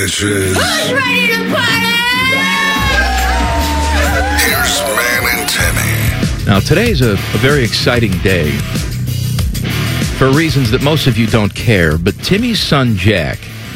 Who's ready to party? Here's Man and Timmy. Now, today is a very exciting day for reasons that most of you don't care, but Timmy's son, Jack,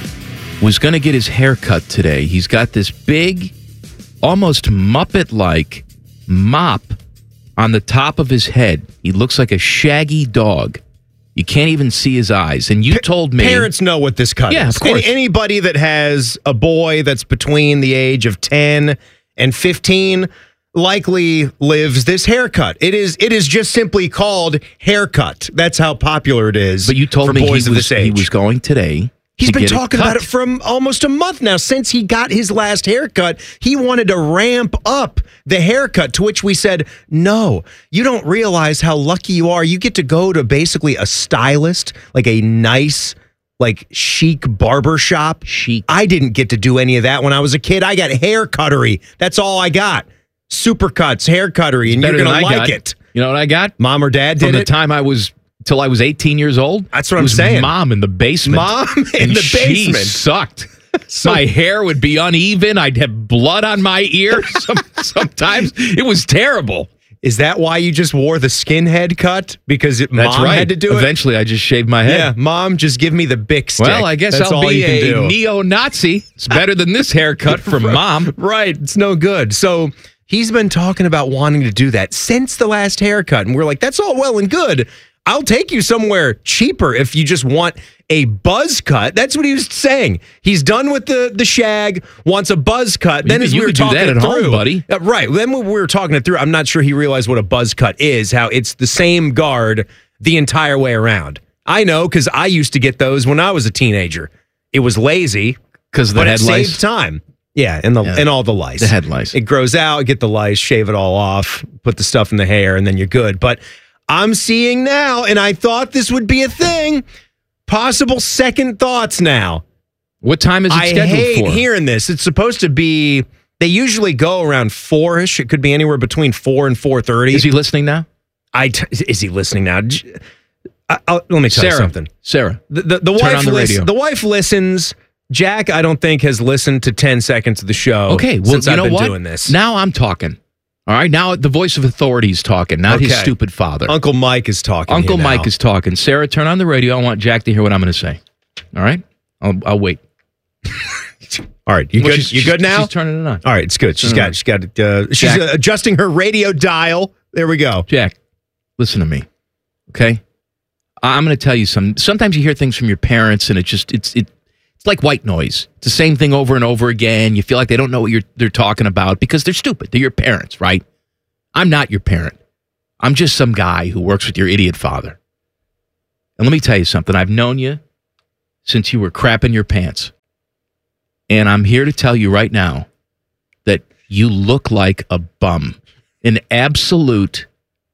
was going to get his hair cut today. He's got this big, almost Muppet-like mop on the top of his head. He looks like a shaggy dog. You can't even see his eyes. And you told me... Parents know what this cut is. Yeah, of course. Anybody that has a boy that's between the age of 10 and 15 likely lives this haircut. It is just simply called haircut. That's how popular it is. But you told for me boys he of this age. was going today. He's been get talking about it for almost a month now. Since he got his last haircut, he wanted to ramp up the haircut, to which we said, no, you don't realize how lucky you are. You get to go to basically a stylist, like a nice, like chic barber shop. Chic. I didn't get to do any of that when I was a kid. I got hair cuttery. That's all I got. Supercuts, hair cuttery, and you're going to like it. You know what I got? Mom or dad did From it? the time I was... Till I was 18 years old. That's what I'm saying. Mom in the basement. Mom in the She basement. sucked. My hair would be uneven. I'd have blood on my ear. Sometimes it was terrible. Is that why you just wore the skinhead cut? Because That's mom right. had to do it? Eventually, I just shaved my head. Yeah, mom, just give me the Bic stick. Well, I guess That's I'll all be you can a do. neo-Nazi. It's better than this haircut from mom. Right, it's no good. So he's been talking about wanting to do that since the last haircut. And we're like, that's all well and good. I'll take you somewhere cheaper if you just want a buzz cut. That's what he was saying. He's done with the shag, wants a buzz cut. Then as we were could do talking that it at through, home, buddy. Right. Then when we were talking it through, I'm not sure he realized what a buzz cut is, how it's the same guard the entire way around. I know, because I used to get those when I was a teenager. It was lazy, Because the but head it lice. saved time. Yeah, and all the lice. The head lice. It grows out, get the lice, shave it all off, put the stuff in the hair, and then you're good. But I'm seeing now, and I thought this would be a thing, possible second thoughts now. What time is it scheduled I hate for? hearing this. It's supposed to be, they usually go around 4-ish. It could be anywhere between 4 and 4:30. Is he listening now? Is he listening now? Let me tell you something. Sarah, The turn wife on the radio. The wife listens. Jack, I don't think, has listened to 10 seconds of the show. Okay, well, since you I've know been what? doing this. Now I'm talking. All right, now the voice of authority is talking, not his Okay. stupid father. Uncle Mike is talking. Uncle here now. Mike is talking. Sarah, turn on the radio. I want Jack to hear what I'm going to say. All right? I'll wait. All right, you Well, good? You good now? She's turning it on. All right, it's good. She's got she's adjusting her radio dial. There we go. Jack, listen to me, okay? I'm going to tell you something. Sometimes you hear things from your parents, and it's like white noise. It's the same thing over and over again. You feel like they don't know what they're talking about because they're stupid. They're your parents, right? I'm not your parent. I'm just some guy who works with your idiot father. And let me tell you something. I've known you since you were crapping your pants. And I'm here to tell you right now that you look like a bum. An absolute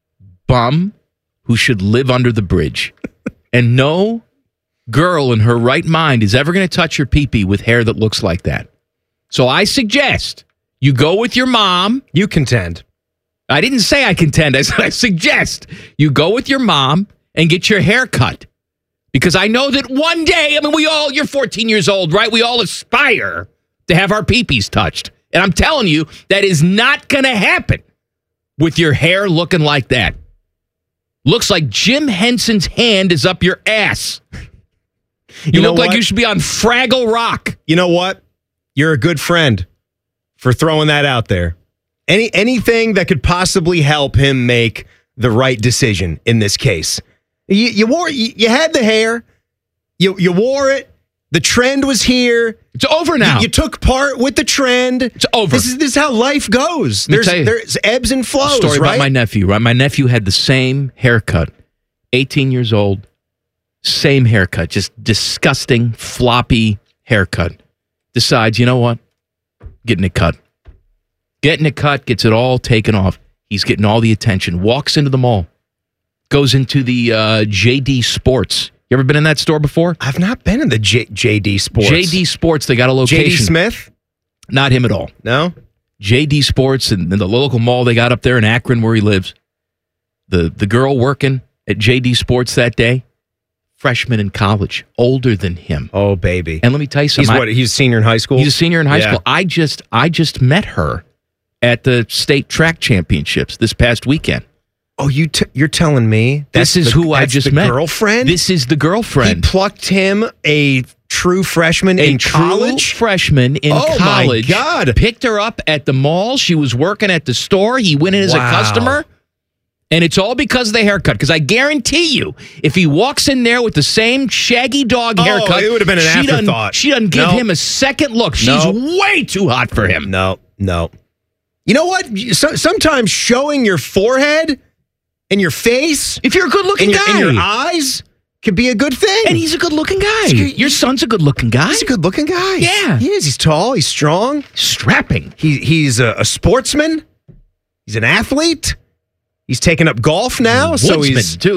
bum who should live under the bridge. And no girl in her right mind is ever going to touch your pee-pee with hair that looks like that. So I suggest you go with your mom. You contend. I didn't say I contend. I said I suggest you go with your mom and get your hair cut. Because I know that one day, you're 14 years old, right? We all aspire to have our pee-pees touched. And I'm telling you, that is not going to happen with your hair looking like that. Looks like Jim Henson's hand is up your ass. You look like you should be on Fraggle Rock. You know what? You're a good friend for throwing that out there. Anything that could possibly help him make the right decision in this case. You had the hair. You wore it. The trend was here. It's over now. You took part with the trend. It's over. This is how life goes. There's ebbs and flows, Story right? about my nephew, right? My nephew had the same haircut. 18 years old. Same haircut. Just disgusting, floppy haircut. Decides, you know what? Getting it cut. Getting it cut, gets it all taken off. He's getting all the attention. Walks into the mall. Goes into the JD Sports. You ever been in that store before? I've not been in the JD Sports. JD Sports, they got a location. JD Smith? Not him at all. No? JD Sports and the local mall they got up there in Akron where he lives. The girl working at JD Sports that day, freshman in college, older than him. Oh, baby. And let me tell you something. He's a senior in high school? He's a senior in high school. I just met her at the state track championships this past weekend. Oh, you're telling me this is who I just met? Girlfriend? This is the girlfriend. He plucked him, a true freshman in college? Freshman in college. Oh, my God. Picked her up at the mall. She was working at the store. He went in as a customer. And it's all because of the haircut. Because I guarantee you, if he walks in there with the same shaggy dog haircut, it would have been an afterthought. She doesn't give him a second look. She's way too hot for him. No. You know what? Sometimes showing your forehead and your face, if you're a good-looking guy, and your eyes, could be a good thing. And he's a good-looking guy. Your son's a good-looking guy. He's a good-looking guy. Yeah, he is. He's tall. He's strong. Strapping. He's a sportsman. He's an athlete. He's taken up golf now, so he's too.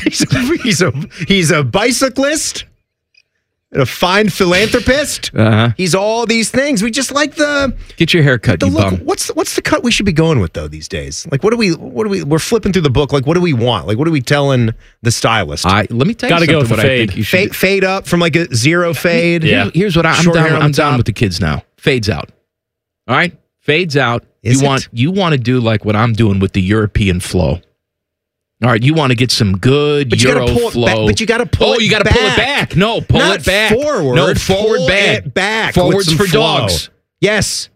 He's a bicyclist, and a fine philanthropist. He's all these things. We just like get your hair cut. You look. bum. What's the cut we should be going with though these days? Like what do we? We're flipping through the book. Like what do we want? Like what are we telling the stylist? Let me tell you Gotta something. go with what the I think you should fade up from like a zero fade. Yeah. Here's what I'm down with the kids now. Fades out. All right, fades out. You want to do like what I'm doing with the European flow. All right, you want to get some good Euro flow. But you got to pull it back. You got to pull it back. No, pull it back. Forward. No, forward back. Back. Forwards for dogs. Yes.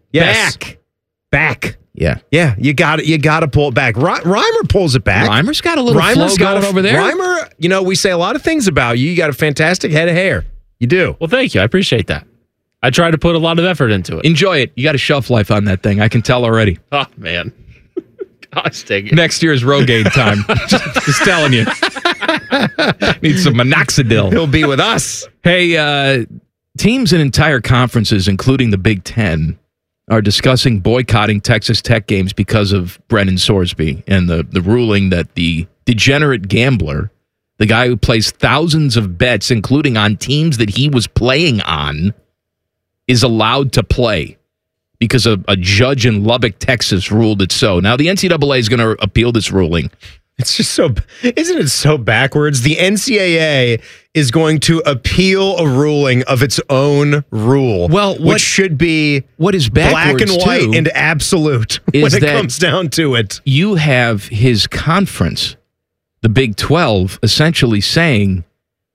Back. Yeah. Yeah, you got to pull it back. Reimer pulls it back. Reimer's got a little flow going over there. Reimer, we say a lot of things about you. You got a fantastic head of hair. You do. Well, thank you. I appreciate that. I try to put a lot of effort into it. Enjoy it. You got a shelf life on that thing. I can tell already. Oh, man. Gosh, dang it. Next year's Rogaine time. Just telling you. Need some minoxidil. He'll be with us. Hey, teams and entire conferences, including the Big Ten, are discussing boycotting Texas Tech games because of Brennan Sorsby and the ruling that the degenerate gambler, the guy who plays thousands of bets, including on teams that he was playing on, is allowed to play because a judge in Lubbock, Texas ruled it so. Now, the NCAA is going to appeal this ruling. It's just isn't it so backwards? The NCAA is going to appeal a ruling of its own rule. Well, which should be what is black and white too, and absolute when it comes down to it. You have his conference, the Big 12, essentially saying,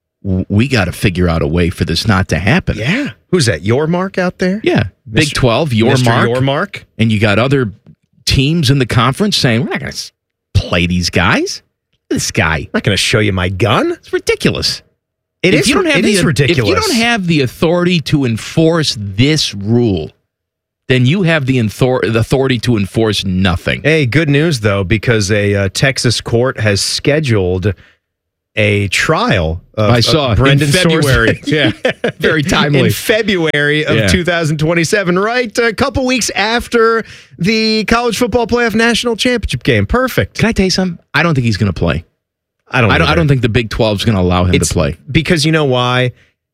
we got to figure out a way for this not to happen. Yeah. Who's that? Your Mark out there? Yeah. Big 12, Your Mark. And you got other teams in the conference saying, we're not going to play these guys. This guy. I'm not going to show you my gun. It's ridiculous. It is ridiculous. If you don't have the authority to enforce this rule, then you have the authority to enforce nothing. Hey, good news, though, because a Texas court has scheduled a trial of Brendan in February. Sorsby. Yeah, very timely. In February of 2027, right? A couple weeks after the College Football Playoff National Championship game. Perfect. Can I tell you something? I don't think he's going to play. I don't think the Big 12 is going to allow him to play. Because you know why?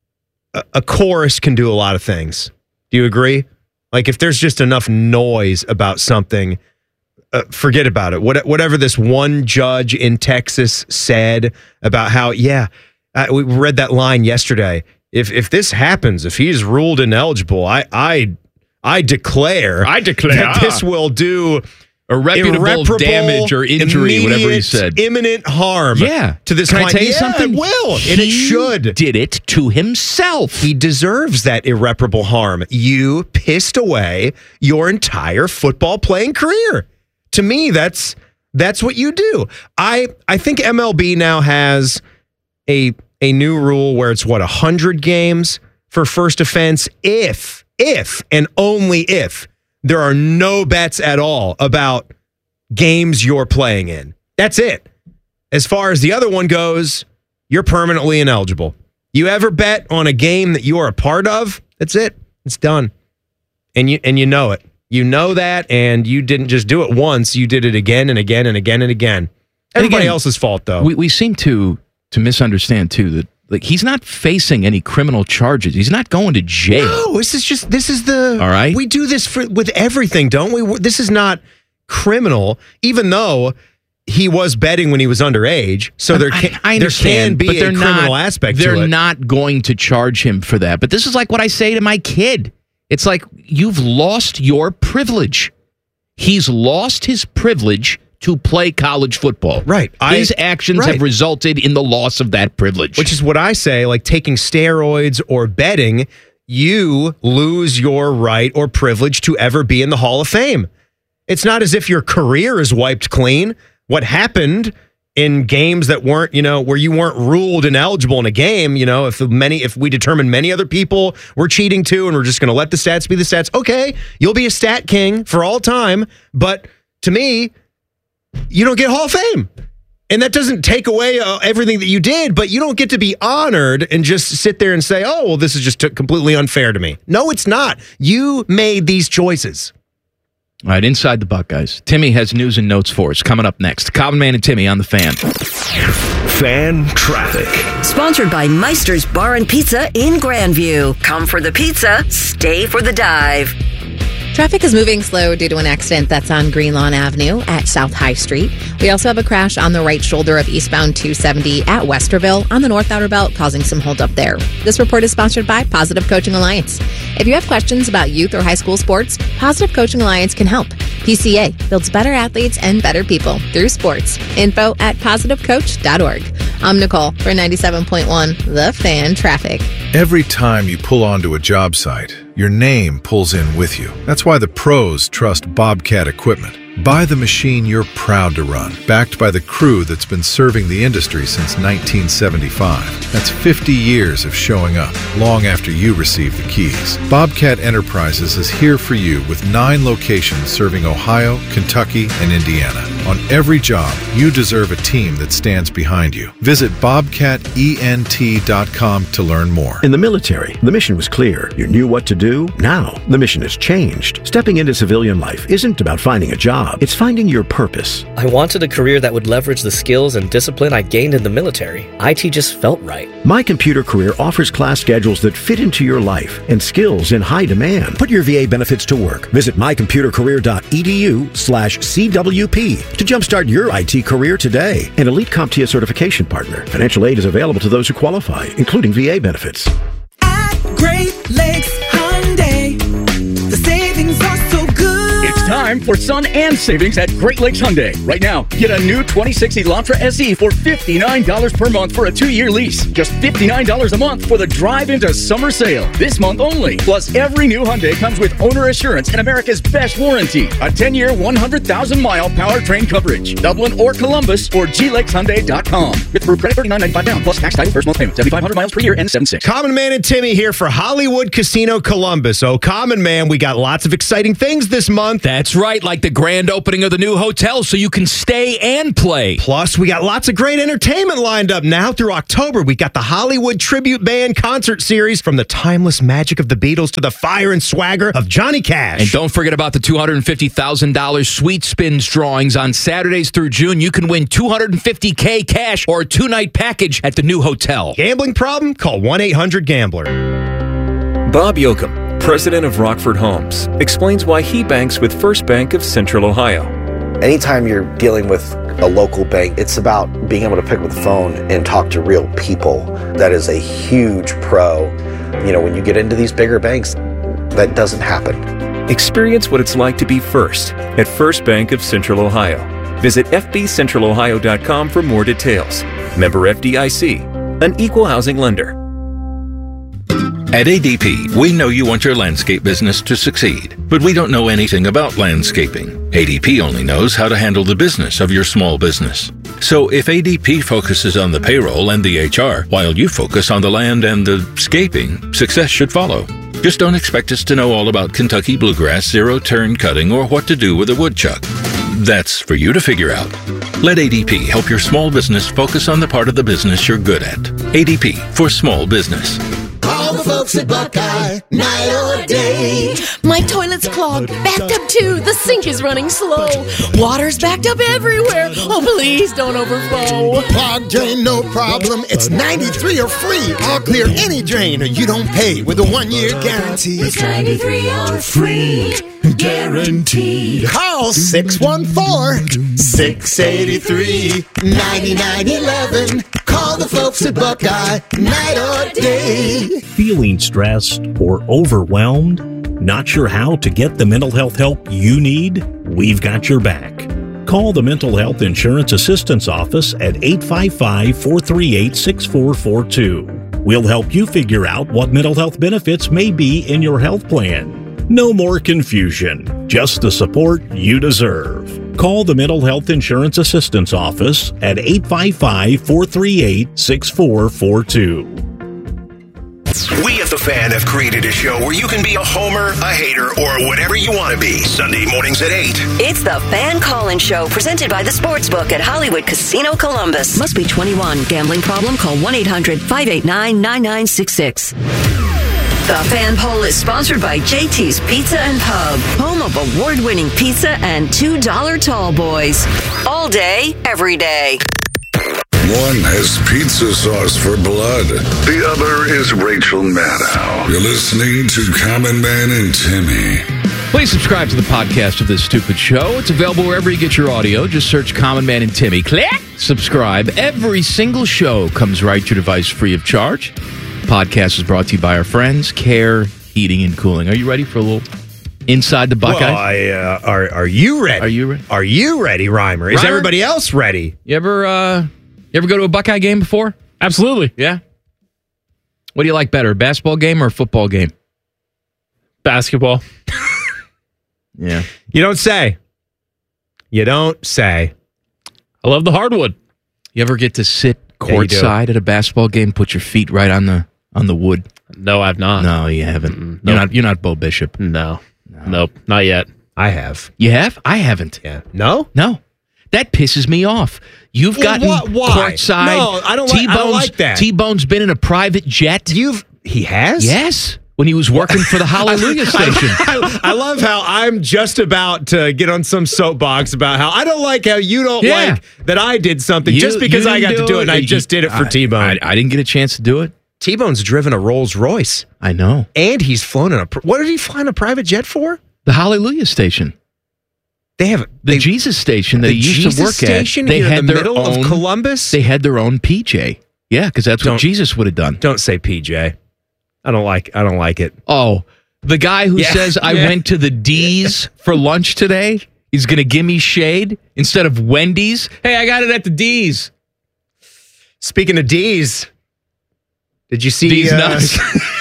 A chorus can do a lot of things. Do you agree? Like if there's just enough noise about something, forget about it. Whatever this one judge in Texas said about how, we read that line yesterday. If this happens, if he's ruled ineligible, I declare that this will do irreparable damage or injury, whatever he said. Imminent harm to this client. Can I tell you something? It will, and it should. Did it to himself. He deserves that irreparable harm. You pissed away your entire football playing career. To me, that's what you do. I think MLB now has a new rule where it's 100 games for first offense if and only if there are no bets at all about games you're playing in. That's it. As far as the other one goes, you're permanently ineligible. You ever bet on a game that you are a part of, that's it. It's done. And you know it. You know that, and you didn't just do it once. You did it again and again and again and again. Everybody else's fault, though. We seem to misunderstand, too, that like he's not facing any criminal charges. He's not going to jail. No, this is the... All right? We do this with everything, don't we? This is not criminal, even though he was betting when he was underage, so there can be a criminal aspect to it. They're not going to charge him for that. But this is like what I say to my kid. It's like, you've lost your privilege. He's lost his privilege to play college football. Right. His actions have resulted in the loss of that privilege. Which is what I say, like taking steroids or betting, you lose your right or privilege to ever be in the Hall of Fame. It's not as if your career is wiped clean. What happened in games that weren't, where you weren't ruled ineligible in a game, if we determine many other people were cheating too, and we're just going to let the stats be the stats, okay, you'll be a stat king for all time. But to me, you don't get Hall of Fame. And that doesn't take away everything that you did, but you don't get to be honored and just sit there and say, oh, well, this is just completely unfair to me. No, it's not. You made these choices. All right, Inside the Buckeyes. Timmy has news and notes for us. Coming up next. Common Man and Timmy on the Fan. Fan Traffic. Sponsored by Meister's Bar and Pizza in Grandview. Come for the pizza, stay for the dive. Traffic is moving slow due to an accident that's on Greenlawn Avenue at South High Street. We also have a crash on the right shoulder of eastbound 270 at Westerville on the North Outer Belt, causing some holdup there. This report is sponsored by Positive Coaching Alliance. If you have questions about youth or high school sports, Positive Coaching Alliance can help. PCA builds better athletes and better people through sports. Info at positivecoach.org. I'm Nicole for 97.1 The Fan Traffic. Every time you pull onto a job site, your name pulls in with you. That's why the pros trust Bobcat equipment. Buy the machine you're proud to run, backed by the crew that's been serving the industry since 1975. That's 50 years of showing up, long after you receive the keys. Bobcat Enterprises is here for you with 9 locations serving Ohio, Kentucky, and Indiana. On every job, you deserve a team that stands behind you. Visit bobcatent.com to learn more. In the military, the mission was clear. You knew what to do. Now, the mission has changed. Stepping into civilian life isn't about finding a job. It's finding your purpose. I wanted a career that would leverage the skills and discipline I gained in the military. IT just felt right. My Computer Career offers class schedules that fit into your life and skills in high demand. Put your VA benefits to work. Visit mycomputercareer.edu/CWP to jumpstart your IT career today. An elite CompTIA certification partner. Financial aid is available to those who qualify, including VA benefits. At Great Lakes Hyundai, the savings are so good. It's time for Sun and Savings at Great Lakes Hyundai. Right now, get a new 2060 Elantra SE for $59 per month for a 2-year lease. Just $59 a month for the drive into summer sale. This month only. Plus, every new Hyundai comes with owner assurance and America's best warranty. A 10-year, 100,000-mile powertrain coverage. Dublin or Columbus or glakeshyundai.com. With approved credit $39.95 down plus tax title first month payment. 7,500 miles per year and 7.6. Common Man and Timmy here for Hollywood Casino Columbus. Oh, Common Man, we got lots of exciting things this month. That's right, like the grand opening of the new hotel so you can stay and play. Plus, we got lots of great entertainment lined up now through October. We got the Hollywood Tribute Band concert series, from the timeless magic of the Beatles to the fire and swagger of Johnny Cash. And don't forget about the $250,000 Sweet Spins drawings on Saturdays through June. You can win $250K cash or a 2-night package at the new hotel. Gambling problem? Call 1-800-GAMBLER. Bob Yoakum, president of Rockford Homes, explains why he banks with First Bank of Central Ohio. Anytime you're dealing with a local bank, it's about being able to pick up the phone and talk to real people. That is a huge pro. When you get into these bigger banks, that doesn't happen. Experience what it's like to be first at First Bank of Central Ohio. Visit fbcentralohio.com for more details. Member FDIC, an equal housing lender. At ADP, we know you want your landscape business to succeed, but we don't know anything about landscaping. ADP only knows how to handle the business of your small business. So if ADP focuses on the payroll and the HR, while you focus on the land and the scaping, success should follow. Just don't expect us to know all about Kentucky bluegrass, zero-turn cutting, or what to do with a woodchuck. That's for you to figure out. Let ADP help your small business focus on the part of the business you're good at. ADP for small business. Call the folks at Buckeye, night or day. My toilet's clogged. Bathtub too. The sink is running slow. Water's backed up everywhere. Oh, please don't overflow. Clogged drain, no problem. It's 93 or free. I'll clear any drain or you don't pay with a 1-year guarantee. It's 93 or free. Guaranteed. Call 614-683-9911. Call the folks at Buckeye, night or day. Feeling stressed or overwhelmed? Not sure how to get the mental health help you need? We've got your back. Call the Mental Health Insurance Assistance Office at 855-438-6442. We'll help you figure out what mental health benefits may be in your health plan. No more confusion, just the support you deserve. Call the Mental Health Insurance Assistance Office at 855-438-6442. We at The Fan have created a show where you can be a homer, a hater, or whatever you want to be. Sunday mornings at 8. It's the Fan Call-In Show, presented by the Sportsbook at Hollywood Casino Columbus. Must be 21. Gambling problem? Call 1-800-589-9966. The Fan Poll is sponsored by JT's Pizza and Pub, home of award-winning pizza and $2 tall boys. All day, every day. One has pizza sauce for blood. The other is Rachel Maddow. You're listening to Common Man and Timmy. Please subscribe to the podcast of this stupid show. It's available wherever you get your audio. Just search Common Man and Timmy. Click! Subscribe. Every single show comes right to your device free of charge. Podcast is brought to you by our friends, Care Heating and Cooling. Are you ready for a little inside the Buckeyes? Well, are you ready? Are you ready? Are you ready, Reimer? Is Reimer? everybody else ready? You ever go to a Buckeye game before? Absolutely. Yeah. What do you like better, a basketball game or a football game? Basketball. Yeah. You don't say. You don't say. I love the hardwood. You ever get to sit courtside at a basketball game, put your feet right on the wood? No, I've not. No, you haven't. Nope. You're not Bo Bishop. No. Nope, not yet. I have. You have? I haven't. Yeah. No? No. That pisses me off. You've gotten courtside. No, I don't like that. T-Bone's been in a private jet. He has? Yes. When he was working for the Hallelujah station. I love how I'm just about to get on some soapbox about how I don't like how you don't like that I did something just because I got to do it and I just did it for T-Bone. I didn't get a chance to do it. T-Bone's driven a Rolls Royce. I know. And he's flown in what did he fly in a private jet for? The Hallelujah station. They have the Jesus station that he used to work station at. They here had in the their middle own of Columbus. They had their own PJ. Yeah, because that's what Jesus would have done. Don't say PJ. I don't like it. Oh, the guy who says I went to the D's for lunch today, he's going to give me shade instead of Wendy's. Hey, I got it at the D's. Speaking of D's, did you see D's nuts?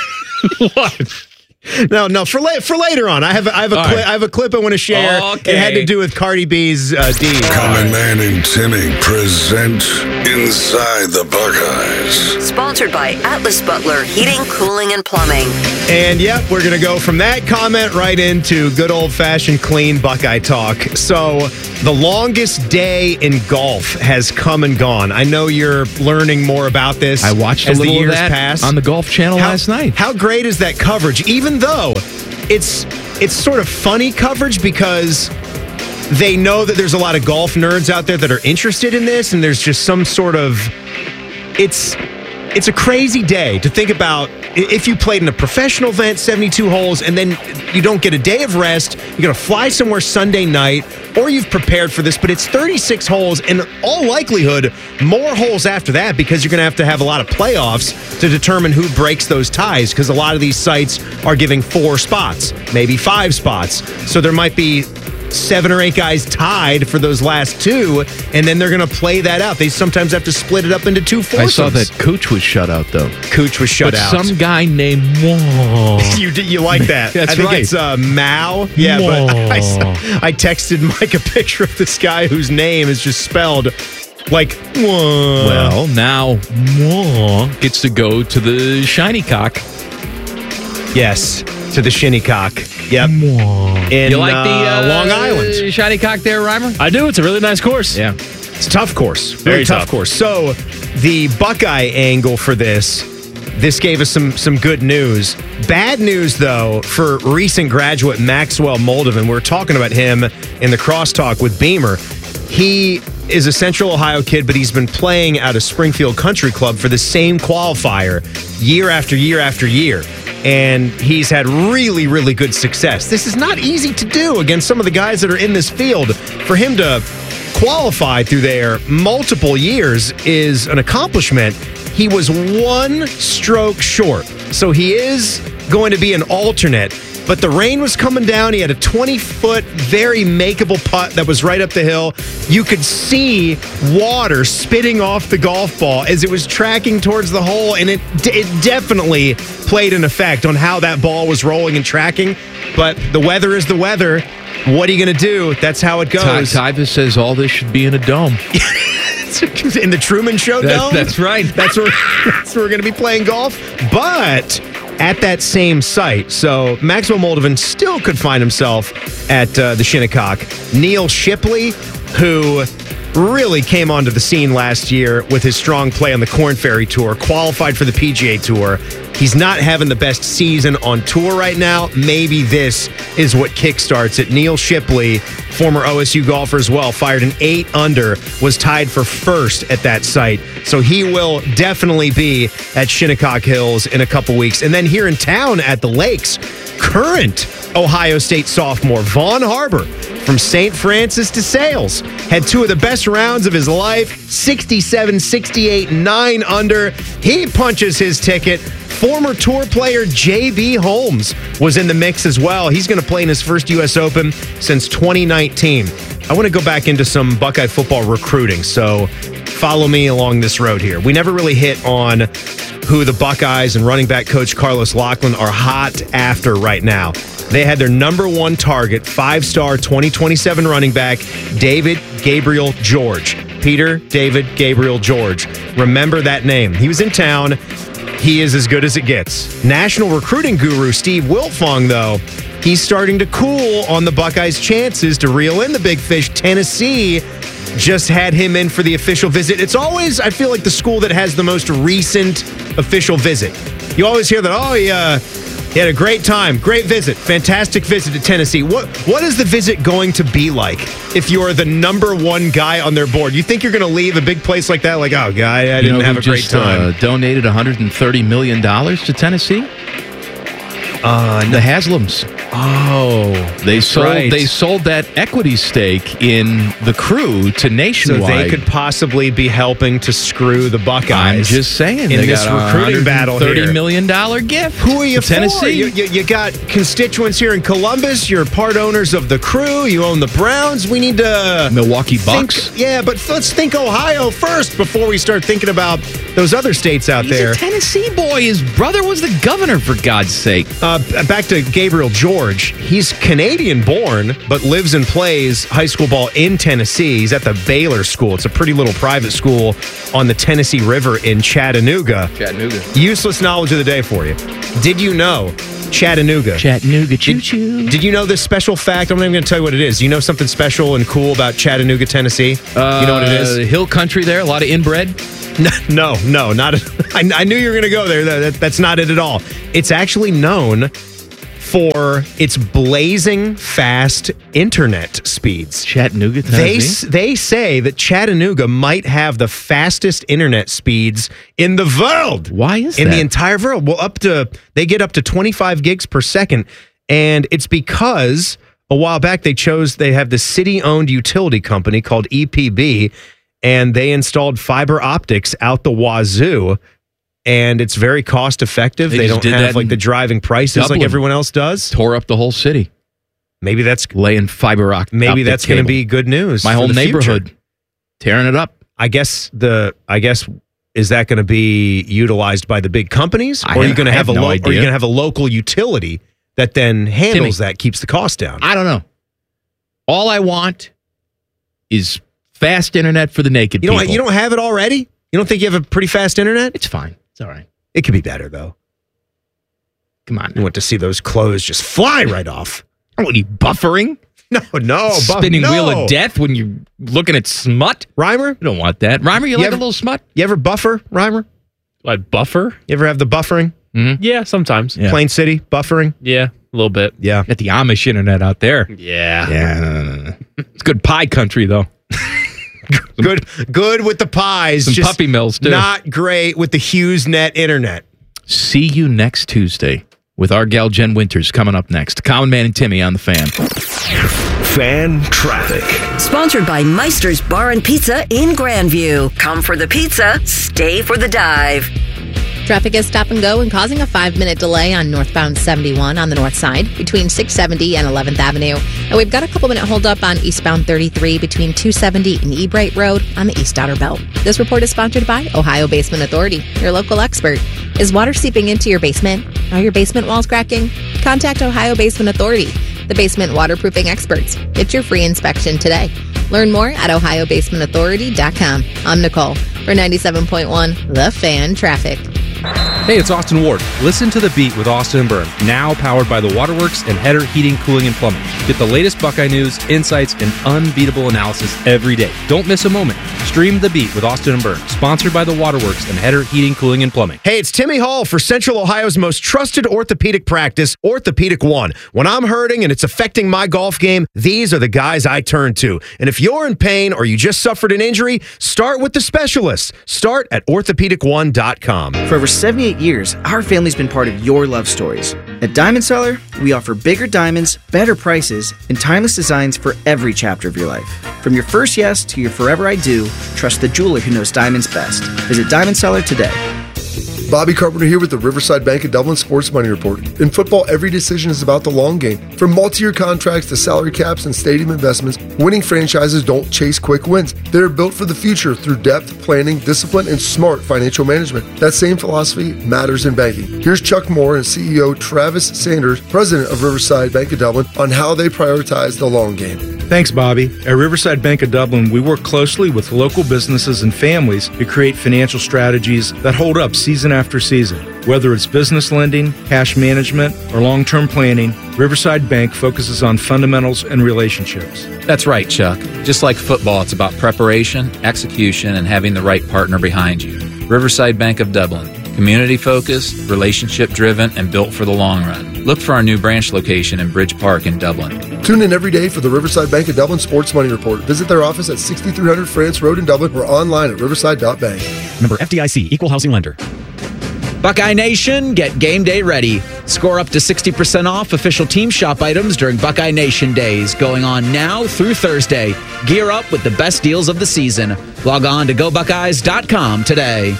What? No. For later on, I have a clip I want to share. Okay. It had to do with Cardi B's D. Common Man and Timmy present Inside the Buckeyes. Sponsored by Atlas Butler Heating, Cooling, and Plumbing. And yep, we're going to go from that comment right into good old-fashioned clean Buckeye talk. So the longest day in golf has come and gone. I know you're learning more about this. I watched as a little the years of that pass. on the Golf Channel last night. How great is that coverage? Even though it's sort of funny coverage because they know that there's a lot of golf nerds out there that are interested in this, and there's just some sort of it's a crazy day to think about. If you played in a professional event, 72 holes, and then you don't get a day of rest, you're going to fly somewhere Sunday night, or you've prepared for this, but it's 36 holes, and in all likelihood, more holes after that, because you're going to have a lot of playoffs to determine who breaks those ties, because a lot of these sites are giving 4 spots, maybe 5 spots. So there might be 7 or 8 guys tied for those last 2, and then they're going to play that out. They sometimes have to split it up into 2 foursomes. I saw that Cooch was shut out, though. Cooch was shut out. Some guy named Mo. You like that? That's I think right. it's Mao. Yeah, Mo. but I texted Mike a picture of this guy whose name is just spelled like Mo. Well, now Mo gets to go to the Shiny Cock. Yes, to the Shinnecock. Yep. In You like the Long Island. Shiny Cock there, Reimer? I do. It's a really nice course. Yeah. It's a tough course. Very Very tough tough course. So the Buckeye angle for this, this gave us some good news. Bad news, though, for recent graduate Maxwell Moldovan. We're talking about him in the crosstalk with Beamer. He is a Central Ohio kid, but he's been playing out of Springfield Country Club for the same qualifier year after year after year. And he's had really, really good success. This is not easy to do against some of the guys that are in this field. For him to qualify through there multiple years is an accomplishment. He was 1 stroke short. So he is going to be an alternate. But the rain was coming down. He had a 20-foot, very makeable putt that was right up the hill. You could see water spitting off the golf ball as it was tracking towards the hole, and it definitely played an effect on how that ball was rolling and tracking. But the weather is the weather. What are you going to do? That's how it goes. Tyvis says all this should be in a dome. In the Truman Show dome? That's right. That's where we're going to be playing golf. But at that same site. So Maxwell Moldovan still could find himself at the Shinnecock. Neil Shipley, who really came onto the scene last year with his strong play on the Korn Ferry Tour, qualified for the PGA Tour. He's not having the best season on tour right now. Maybe this is what kickstarts it. Neil Shipley, former OSU golfer as well, fired an 8 under, was tied for first at that site. So he will definitely be at Shinnecock Hills in a couple weeks. And then here in town at the Lakes, current Ohio State sophomore Vaughn Harbor from St. Francis de Sales had 2 of the best rounds of his life, 67, 68, 9 under. He punches his ticket. Former tour player J.B. Holmes was in the mix as well. He's going to play in his first U.S. Open since 2019. I want to go back into some Buckeye football recruiting, so follow me along this road here. We never really hit on who the Buckeyes and running back coach Carlos Loughlin are hot after right now. They had their number 1 target, 5-star 2027 running back, David Gabriel George. Peter David Gabriel George. Remember that name. He was in town. He is as good as it gets. National recruiting guru Steve Wiltfong, though, he's starting to cool on the Buckeyes' chances to reel in the big fish. Tennessee just had him in for the official visit. It's always, I feel like, the school that has the most recent official visit. You always hear that, he had a great time, great visit, fantastic visit to Tennessee. What is the visit going to be like if you're the number 1 guy on their board? You think you're going to leave a big place like that? Like, oh, guy, I didn't have a great time. Donated $130 million to Tennessee? The Haslams. Oh, they sold that equity stake in the Crew to Nationwide. So they could possibly be helping to screw the Buckeyes. I'm just saying. In this recruiting battle here. $30 million gift. Who are you for? Tennessee. You got constituents here in Columbus. You're part owners of the Crew. You own the Browns. We need to... Milwaukee Bucks. But let's think Ohio first before we start thinking about those other states out there. He's a Tennessee boy. His brother was the governor, for God's sake. Back to Gabriel George. He's Canadian-born, but lives and plays high school ball in Tennessee. He's at the Baylor School. It's a pretty little private school on the Tennessee River in Chattanooga. Useless knowledge of the day for you. Did you know Chattanooga? Chattanooga choo-choo. Did you know this special fact? I'm not even going to tell you what it is. Do you know something special and cool about Chattanooga, Tennessee? You know what it is? Hill country there, a lot of inbred. No, not. I knew you were going to go there. That's not it at all. It's actually known for its blazing fast internet speeds. Chattanooga, Tennessee? They say that Chattanooga might have the fastest internet speeds in the world. Why is that? In the entire world. Well, they get up to 25 gigs per second, and it's because a while back they have the city-owned utility company called EPB, and they installed fiber optics out the wazoo. And it's very cost effective. They don't have like the driving prices like everyone else does. Tore up the whole city. Maybe that's laying fiber optic. Maybe that's going to be good news. My whole neighborhood tearing it up. I guess is that going to be utilized by the big companies, or are you going to have a local utility that then handles that, keeps the cost down? I don't know. All I want is fast internet for the naked people. You don't have it already? You don't think you have a pretty fast internet? It's fine. It's all right. It could be better, though. Come on. You want to see those clothes just fly right off. What are you, buffering? No. Spinning wheel of death when you're looking at smut? Reimer? You don't want that. Reimer, you like a little smut? You ever buffer, Reimer? Like buffer? You ever have the buffering? Mm-hmm. Yeah, sometimes. Yeah. Plain City, buffering? Yeah, a little bit. Yeah. Got the Amish internet out there. Yeah. Yeah. No. It's good pie country, though. Good with the pies. Some just puppy mills, too. Not great with the HughesNet internet. See you next Tuesday with our gal Jen Winters coming up next. Common Man and Timmy on the Fan. Fan traffic. Sponsored by Meister's Bar and Pizza in Grandview. Come for the pizza, stay for the dive. Traffic is stop and go and causing a 5-minute delay on northbound 71 on the north side between 670 and 11th Avenue. And we've got a couple-minute holdup on eastbound 33 between 270 and Ebright Road on the East Outer Belt. This report is sponsored by Ohio Basement Authority, your local expert. Is water seeping into your basement? Are your basement walls cracking? Contact Ohio Basement Authority, the basement waterproofing experts. Get your free inspection today. Learn more at ohiobasementauthority.com. I'm Nicole for 97.1 The Fan Traffic. Hey, it's Austin Ward. Listen to The Beat with Austin and Byrne, now powered by the Waterworks and Header Heating, Cooling, and Plumbing. Get the latest Buckeye news, insights, and unbeatable analysis every day. Don't miss a moment. Stream The Beat with Austin and Byrne, sponsored by the Waterworks and Header Heating, Cooling, and Plumbing. Hey, it's Timmy Hall for Central Ohio's most trusted orthopedic practice, Orthopedic One. When I'm hurting and it's affecting my golf game, these are the guys I turn to. And if you're in pain or you just suffered an injury, start with the specialists. Start at orthopedic1.com. For over 78 years, our family's been part of your love stories. At Diamond Seller, we offer bigger diamonds, better prices, and timeless designs for every chapter of your life. From your first yes to your forever I do, trust the jeweler who knows diamonds best. Visit Diamond Seller today. Bobby Carpenter here with the Riverside Bank of Dublin Sports Money Report. In football, every decision is about the long game. From multi-year contracts to salary caps and stadium investments, winning franchises don't chase quick wins. They're built for the future through depth, planning, discipline, and smart financial management. That same philosophy matters in banking. Here's Chuck Moore and CEO Travis Sanders, president of Riverside Bank of Dublin, on how they prioritize the long game. Thanks, Bobby. At Riverside Bank of Dublin, we work closely with local businesses and families to create financial strategies that hold up season after season. Whether it's business lending, cash management, or long-term planning, Riverside Bank focuses on fundamentals and relationships. That's right, Chuck. Just like football, it's about preparation, execution, and having the right partner behind you. Riverside Bank of Dublin. Community-focused, relationship-driven, and built for the long run. Look for our new branch location in Bridge Park in Dublin. Tune in every day for the Riverside Bank of Dublin Sports Money Report. Visit their office at 6300 France Road in Dublin or online at riverside.bank. Member FDIC, Equal Housing Lender. Buckeye Nation, get game day ready. Score up to 60% off official team shop items during Buckeye Nation Days, going on now through Thursday. Gear up with the best deals of the season. Log on to GoBuckeyes.com today.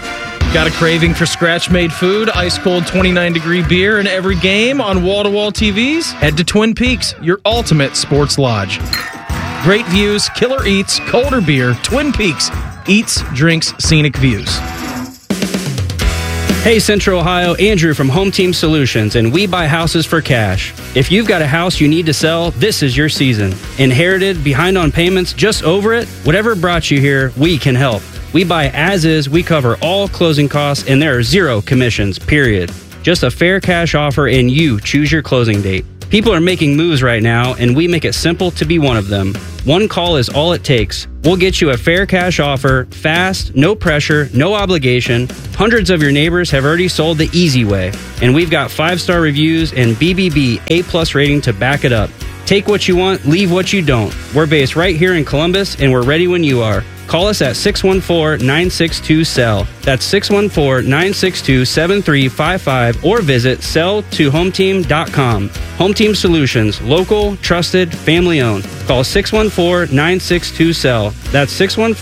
Got a craving for scratch-made food, ice-cold 29-degree beer in every game on wall-to-wall TVs? Head to Twin Peaks, your ultimate sports lodge. Great views, killer eats, colder beer, Twin Peaks. Eats, drinks, scenic views. Hey Central Ohio, Andrew from Home Team Solutions, and we buy houses for cash. If you've got a house you need to sell, this is your season. Inherited, behind on payments, just over it? Whatever brought you here, we can help. We buy as is, we cover all closing costs, and there are zero commissions, period. Just a fair cash offer, and you choose your closing date. People are making moves right now, and we make it simple to be one of them. One call is all it takes. We'll get you a fair cash offer, fast, no pressure, no obligation. Hundreds of your neighbors have already sold the easy way, and we've got 5-star reviews and BBB A+ rating to back it up. Take what you want, leave what you don't. We're based right here in Columbus, and we're ready when you are. Call us at 614-962-SELL. That's 614-962-7355 or visit sell2hometeam.com. Home Team Solutions, local, trusted, family owned. Call 614-962-SELL. That's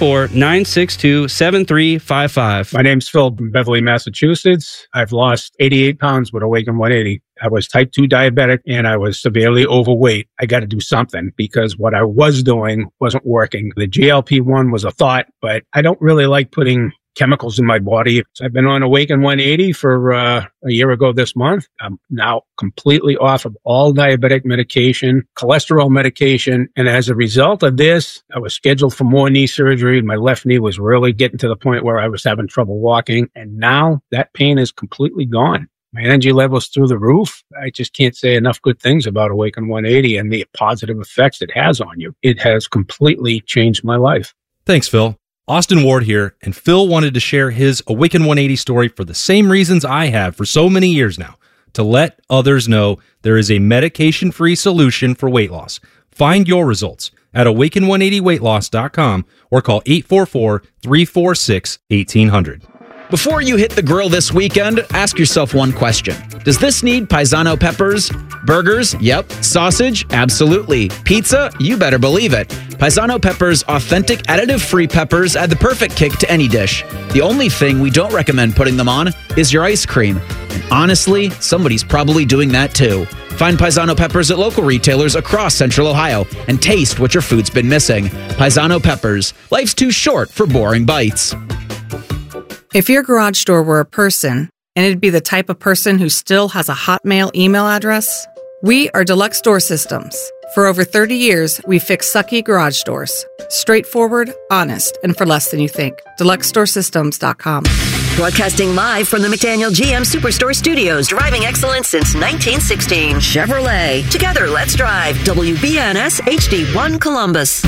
614-962-7355. My name's Phil from Beverly, Massachusetts. I've lost 88 pounds with Awaken 180. I was type 2 diabetic and I was severely overweight. I got to do something because what I was doing wasn't working. The GLP-1 was a thought, but I don't really like putting chemicals in my body. So I've been on Awaken 180 for a year ago this month. I'm now completely off of all diabetic medication, cholesterol medication. And as a result of this, I was scheduled for more knee surgery. My left knee was really getting to the point where I was having trouble walking. And now that pain is completely gone. My energy level's through the roof. I just can't say enough good things about Awaken 180 and the positive effects it has on you. It has completely changed my life. Thanks, Phil. Austin Ward here, and Phil wanted to share his Awaken 180 story for the same reasons I have for so many years now, to let others know there is a medication-free solution for weight loss. Find your results at awaken180weightloss.com or call 844-346-1800. Before you hit the grill this weekend, ask yourself one question. Does this need Paisano peppers? Burgers? Yep. Sausage? Absolutely. Pizza? You better believe it. Paisano peppers, authentic additive-free peppers, add the perfect kick to any dish. The only thing we don't recommend putting them on is your ice cream. And honestly, somebody's probably doing that too. Find Paisano peppers at local retailers across Central Ohio and taste what your food's been missing. Paisano peppers. Life's too short for boring bites. If your garage door were a person, and it'd be the type of person who still has a Hotmail email address, we are Deluxe Door Systems. For over 30 years, we fix sucky garage doors. Straightforward, honest, and for less than you think. DeluxeDoorSystems.com. Broadcasting live from the McDaniel GM Superstore Studios, driving excellence since 1916. Chevrolet. Together, let's drive. WBNS HD1 Columbus.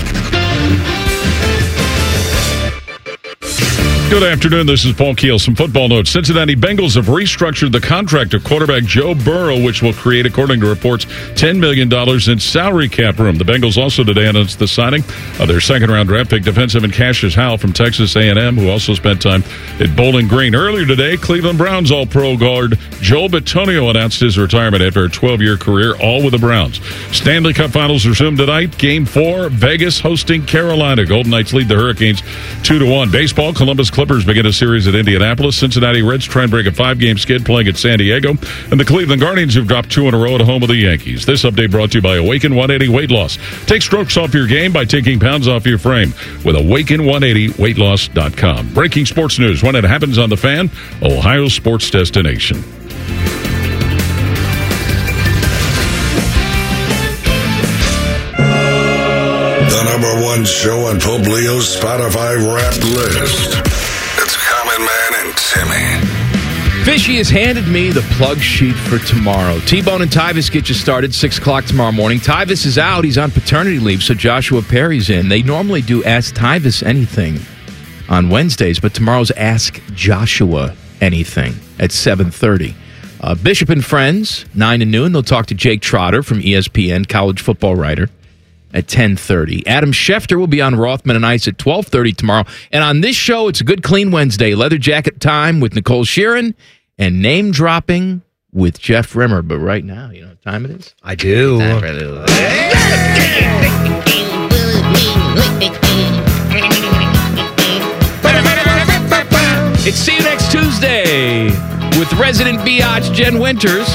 Good afternoon. This is Paul Keel. Some football notes. Cincinnati Bengals have restructured the contract of quarterback Joe Burrow, which will create, according to reports, $10 million in salary cap room. The Bengals also today announced the signing of their second-round draft pick defensive end Cassius Howell from Texas A&M, who also spent time at Bowling Green. Earlier today, Cleveland Browns All-Pro guard Joel Bitonio announced his retirement after a 12-year career, all with the Browns. Stanley Cup Finals resume tonight. Game 4, Vegas hosting Carolina. Golden Knights lead the Hurricanes 2-1. Baseball, Columbus Clippers begin a series at Indianapolis. Cincinnati Reds try and break a 5-game skid playing at San Diego. And the Cleveland Guardians have dropped 2 in a row at home of the Yankees. This update brought to you by Awaken 180 Weight Loss. Take strokes off your game by taking pounds off your frame with Awaken180weightloss.com. Breaking sports news when it happens on The Fan, Ohio sports destination. The number 1 show on Pope Leo's Spotify Wrapped list. It's Common Man and Timmy. Fishy has handed me the plug sheet for tomorrow. T-Bone and Tyvis get you started 6 o'clock tomorrow morning. Tyvis is out. He's on paternity leave, so Joshua Perry's in. They normally do Ask Tyvis Anything on Wednesdays, but tomorrow's Ask Joshua Anything at 7:30. Bishop and Friends, 9 to noon. They'll talk to Jake Trotter from ESPN, college football writer, at 10:30. Adam Schefter will be on Rothman and Ice at 12:30 tomorrow. And on this show, it's a good, clean Wednesday. Leather Jacket Time with Nicole Sheeran and Name Dropping with Jeff Rimmer. But right now, you know what time it is? I do. It's See You Next Tuesday with resident biatch Jen Winters.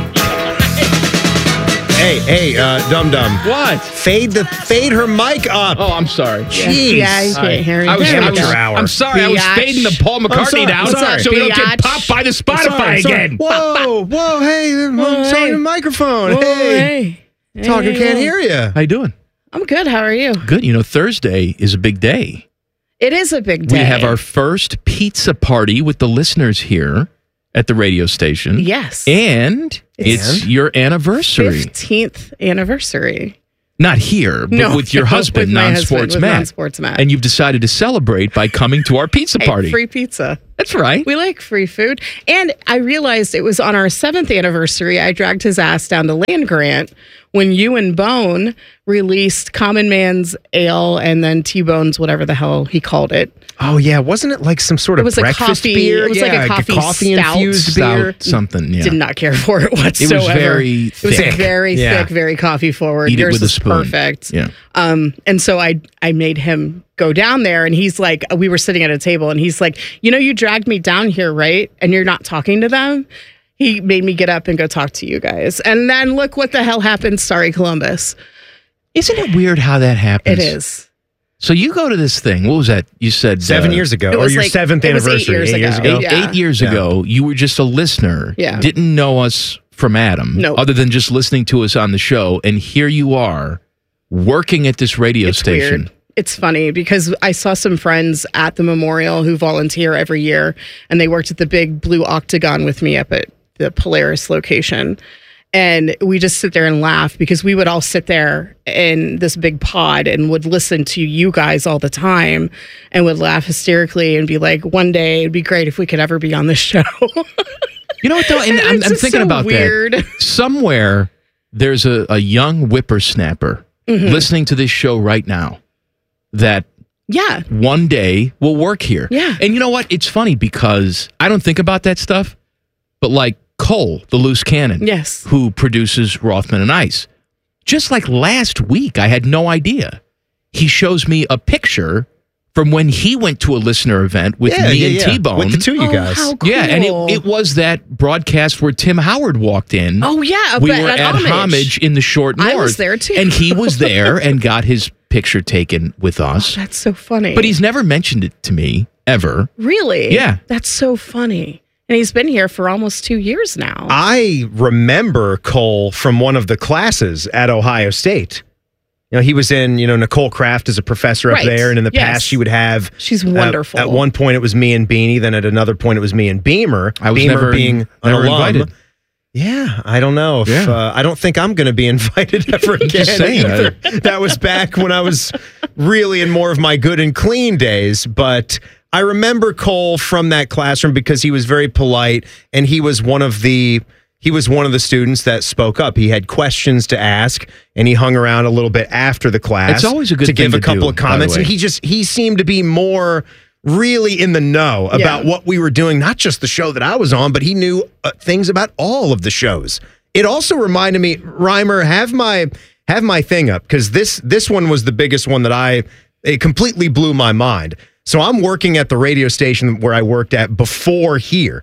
Hey, Dum Dum. What? Fade her mic up. Oh, I'm sorry. Jeez. Yeah, you can't hear it. I'm sorry. I was fading the Paul McCartney down so we don't get popped by the Spotify again. Whoa, hey, sorry, the microphone. Whoa, hey. Talking, can't hear you. How you doing? I'm good. How are you? Good. You know, Thursday is a big day. It is a big day. We have our first pizza party with the listeners here at the radio station. Yes. And it's your anniversary. 15th anniversary. Not here, but with your husband, with my Non-Sports husband, Matt. Non-Sports Matt. And you've decided to celebrate by coming to our pizza party. Free pizza. That's right. We like free food. And I realized it was on our 7th anniversary. I dragged his ass down to Land Grant when you and Bone released Common Man's Ale and then T-Bone's whatever the hell he called it. Oh, yeah. Wasn't it like some sort of breakfast beer? It was like a coffee-infused beer. Something, yeah. Did not care for it whatsoever. It was very thick. It was very thick, very coffee-forward. Eat Yours it with a is spoon. perfect. Yeah. And so I made him go down there, and he's like, we were sitting at a table, and he's like, you dragged me down here, right? And you're not talking to them? He made me get up and go talk to you guys. And then look what the hell happened. Sorry, Columbus. Isn't it weird how that happens? It is. So you go to this thing. What was that? You said 7 years ago, or your 7th anniversary. 8 years ago. 8 years ago, you were just a listener. Yeah. Didn't know us from Adam, other than just listening to us on the show. And here you are working at this radio station. Weird. It's funny because I saw some friends at the memorial who volunteer every year, and they worked at the big blue octagon with me up at the Polaris location. And we just sit there and laugh because we would all sit there in this big pod and would listen to you guys all the time and would laugh hysterically and be like, one day it'd be great if we could ever be on this show. You know what, though? And I'm thinking so about weird. that. Somewhere there's a young whippersnapper listening to this show right now that one day will work here. Yeah. And you know what? It's funny because I don't think about that stuff, but like Cole, the loose cannon, who produces Rothman and Ice, just like last week, I had no idea. He shows me a picture from when he went to a listener event with me and T-Bone. With the two of you guys. How cool. Yeah, and it was that broadcast where Tim Howard walked in. Oh, yeah. We were at Homage in the Short North. I was there, too. And he was there and got his picture taken with us. Oh, that's so funny. But he's never mentioned it to me, ever. Really? Yeah. That's so funny. And he's been here for almost 2 years now. I remember Cole from one of the classes at Ohio State. You know, he was in, Nicole Kraft as a professor up there. And in the past, she would have... She's wonderful. At one point, it was me and Beanie. Then at another point, it was me and Beamer. I was Beamer being an alum. invited. Yeah, I don't know. If, I don't think I'm going to be invited ever again. Just saying. That was back when I was really in more of my good and clean days. But I remember Cole from that classroom because he was very polite, and he was one of the students that spoke up. He had questions to ask, and he hung around a little bit after the class. It's always a good to thing give a to couple do, of comments. by the And way. he seemed to be more really in the know about what we were doing, not just the show that I was on, but he knew things about all of the shows. It also reminded me, Reimer, have my thing up, because this one was the biggest one that it completely blew my mind. So I'm working at the radio station where I worked at before here,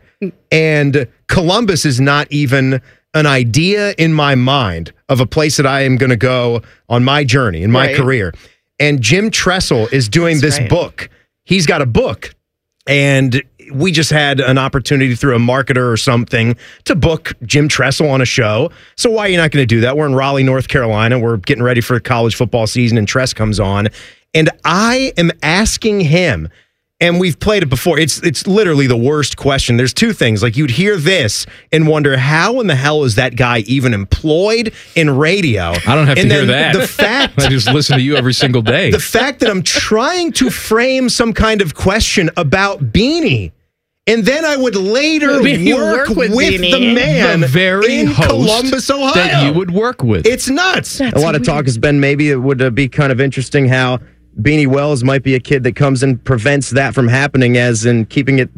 and Columbus is not even an idea in my mind of a place that I am going to go on my journey in my career. And Jim Tressel is doing this book. He's got a book, and we just had an opportunity through a marketer or something to book Jim Tressel on a show. So why are you not going to do that? We're in Raleigh, North Carolina. We're getting ready for college football season, and Tress comes on. And I am asking him, and we've played it before. It's literally the worst question. There's two things. Like, you'd hear this and wonder, how in the hell is that guy even employed in radio? I don't have and to hear then that. The fact I just listen to you every single day. The fact that I'm trying to frame some kind of question about Beanie, and then I would later work with the man the very in host Columbus, Ohio. that you would work with. It's nuts. A lot of talk has been maybe it would be kind of interesting how Beanie Wells might be a kid that comes and prevents that from happening, as in keeping it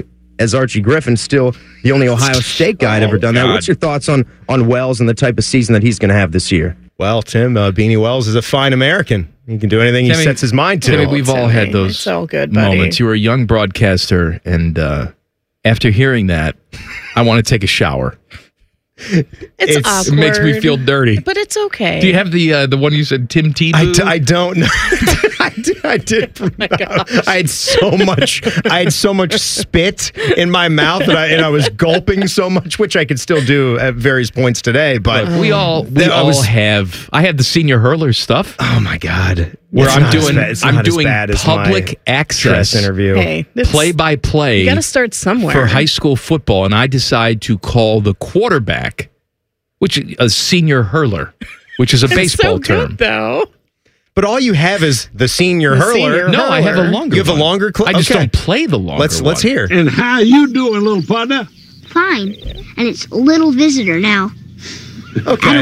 as Archie Griffin, still the only Ohio State guy to ever done that. What's your thoughts on Wells and the type of season that he's going to have this year? Well, Tim, Beanie Wells is a fine American. He can do anything he sets his mind to. Timmy, we've all had those It's all good, buddy. moments. You were a young broadcaster, and after hearing that, I want to take a shower. It's awkward. It makes me feel dirty. But it's okay. Do you have the one you said, Tim Tebow? I don't know. I did. I had so much spit in my mouth and I was gulping so much, which I could still do at various points today. But we all have. I had the senior hurler stuff. Oh my God! Where It's I'm not doing as bad- it's not as bad as public my access Tress interview. Hey, this- play by play. You got to start somewhere. for high school football, and I decide to call the quarterback, which is a senior hurler, which is a It's baseball so term. good, though. But all you have is the senior The hurler. senior No, I have a longer. You have a one. longer clip? I just Okay. don't play the longer. Let's one. hear. And how you doing, little partner? Fine. And it's Little Visitor now. Okay. I